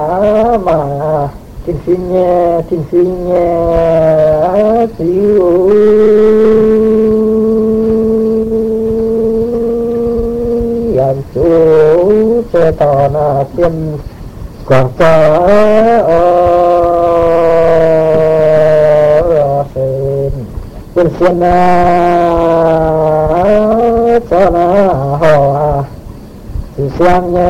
mà thiên sinh chịu yan chú sẽ tỏ na tiên quảng ca sen tiên sen na cho na hoa thì sang